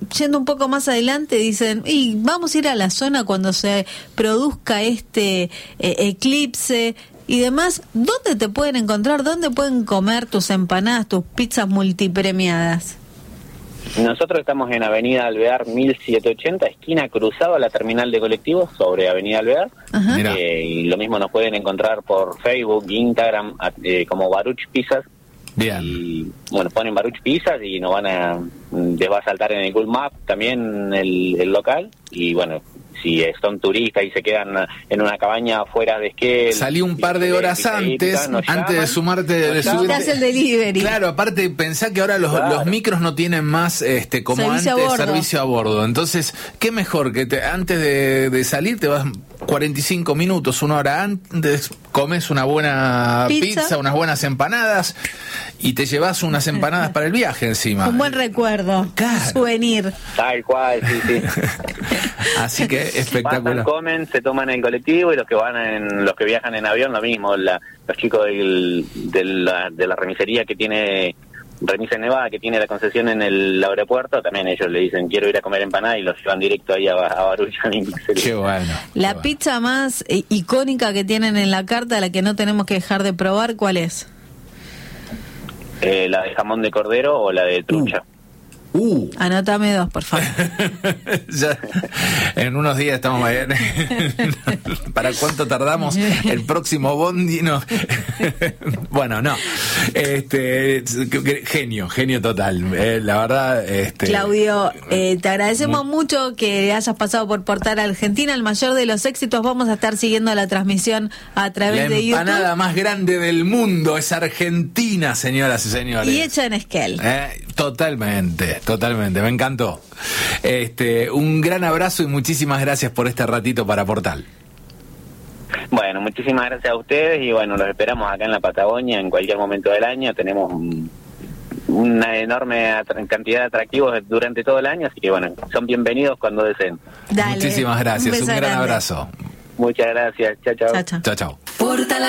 yendo un poco más adelante, dicen, y vamos a ir a la zona cuando se produzca este eclipse y demás. ¿Dónde te pueden encontrar? ¿Dónde pueden comer tus empanadas, tus pizzas multipremiadas? Nosotros estamos en Avenida Alvear 1780, esquina cruzado a la terminal de colectivos sobre Avenida Alvear. Y lo mismo nos pueden encontrar por Facebook, Instagram, como Baruch Pizzas. Bien. Y bueno, ponen Baruch Pizzas y les va a saltar en el Google Maps también el local. Y bueno, si son turistas y se quedan en una cabaña fuera de Esquel, salí un par de horas antes de sumarte, de subirte. El delivery. Claro, aparte pensá que ahora los micros no tienen más como servicio antes a bordo. Servicio a bordo. Entonces, qué mejor que antes de salir te vas 45 minutos, una hora antes, comes una buena pizza, unas buenas empanadas y te llevas unas empanadas para el viaje encima. Un buen recuerdo, claro. Souvenir. Tal cual, sí. Así que espectacular. Pasan, comen, se toman el colectivo, y los que viajan en avión lo mismo. Los chicos de la remisería que tiene Remisa Nevada, que tiene la concesión en el aeropuerto, también ellos le dicen quiero ir a comer empanada y los llevan directo ahí a Baruch. Qué bueno. La pizza más icónica que tienen en la carta, la que no tenemos que dejar de probar, ¿cuál es? La de jamón de cordero o la de trucha. Anótame 2, por favor. Ya, en unos días estamos ahí. ¿Para cuánto tardamos? El próximo bondi, no. Bueno, no. Genio total. La verdad. Claudio, te agradecemos mucho que hayas pasado por Portal Argentina. El mayor de los éxitos. Vamos a estar siguiendo la transmisión a través de YouTube. La empanada más grande del mundo es Argentina, señoras y señores. Y hecha en Esquel. Totalmente, me encantó. Un gran abrazo y muchísimas gracias por este ratito para Portal. Bueno, muchísimas gracias a ustedes y bueno, los esperamos acá en la Patagonia en cualquier momento del año. Tenemos una enorme cantidad de atractivos durante todo el año, así que bueno, son bienvenidos cuando deseen. Dale, muchísimas gracias, un gran abrazo. Muchas gracias, chao. Chao. Portal